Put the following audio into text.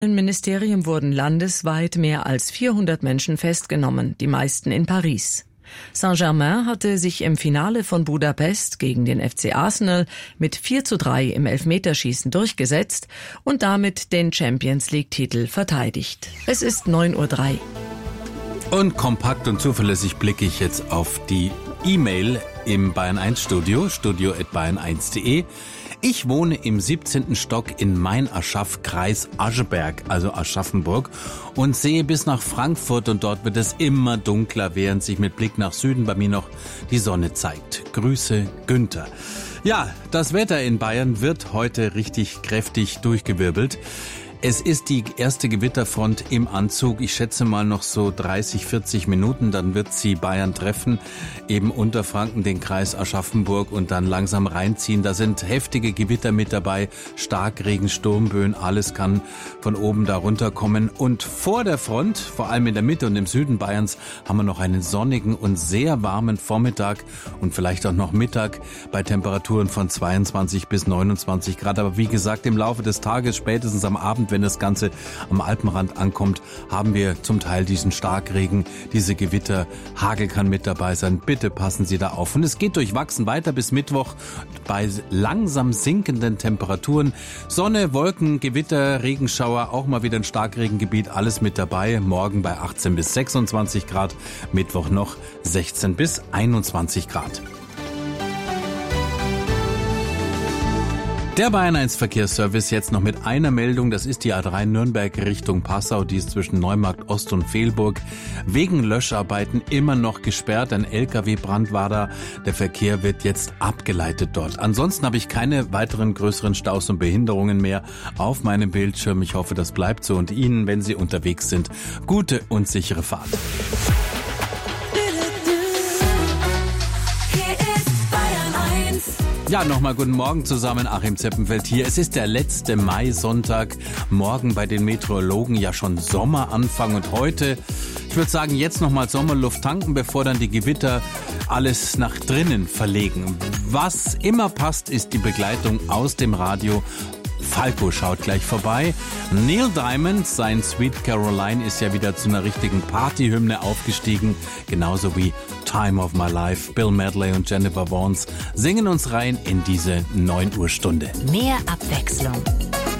Im Ministerium wurden landesweit mehr als 400 Menschen festgenommen, die meisten in Paris. Saint-Germain hatte sich im Finale von Budapest gegen den FC Arsenal mit 4:3 im Elfmeterschießen durchgesetzt und damit den Champions-League-Titel verteidigt. Es ist 9:03 Uhr. Und kompakt und zuverlässig blicke ich jetzt auf die E-Mail im Bayern 1 Studio, studio@bayern1.de. Ich wohne im 17. Stock in Main-Aschach, Kreis Ascheberg, also Aschaffenburg, und sehe bis nach Frankfurt, und dort wird es immer dunkler, während sich mit Blick nach Süden bei mir noch die Sonne zeigt. Grüße, Günther. Ja, das Wetter in Bayern wird heute richtig kräftig durchgewirbelt. Es ist die erste Gewitterfront im Anzug. Ich schätze mal noch so 30, 40 Minuten, dann wird sie Bayern treffen, eben Unterfranken, den Kreis Aschaffenburg, und dann langsam reinziehen. Da sind heftige Gewitter mit dabei, Starkregen, Sturmböen, alles kann von oben da runterkommen. Und vor der Front, vor allem in der Mitte und im Süden Bayerns, haben wir noch einen sonnigen und sehr warmen Vormittag und vielleicht auch noch Mittag bei Temperaturen von 22 bis 29 Grad. Aber wie gesagt, im Laufe des Tages, spätestens am Abend, wenn das Ganze am Alpenrand ankommt, haben wir zum Teil diesen Starkregen, diese Gewitter, Hagel kann mit dabei sein. Bitte passen Sie da auf. Und es geht durchwachsen weiter bis Mittwoch bei langsam sinkenden Temperaturen. Sonne, Wolken, Gewitter, Regenschauer, auch mal wieder ein Starkregengebiet, alles mit dabei. Morgen bei 18 bis 26 Grad, Mittwoch noch 16 bis 21 Grad. Der Bayern 1 Verkehrsservice jetzt noch mit einer Meldung. Das ist die A3 Nürnberg Richtung Passau. Die ist zwischen Neumarkt Ost und Vehlburg wegen Löscharbeiten immer noch gesperrt. Ein LKW-Brand war da. Der Verkehr wird jetzt abgeleitet dort. Ansonsten habe ich keine weiteren größeren Staus und Behinderungen mehr auf meinem Bildschirm. Ich hoffe, das bleibt so. Und Ihnen, wenn Sie unterwegs sind, gute und sichere Fahrt. Ja, nochmal guten Morgen zusammen, Achim Zeppenfeld hier. Es ist der letzte Mai-Sonntag, morgen bei den Meteorologen ja schon Sommeranfang, und heute, ich würde sagen, jetzt nochmal Sommerluft tanken, bevor dann die Gewitter alles nach drinnen verlegen. Was immer passt, ist die Begleitung aus dem Radio. Falco schaut gleich vorbei. Neil Diamond, sein Sweet Caroline, ist ja wieder zu einer richtigen Partyhymne aufgestiegen. Genauso wie Time of My Life. Bill Medley und Jennifer Warnes singen uns rein in diese 9 Uhr Stunde. Mehr Abwechslung.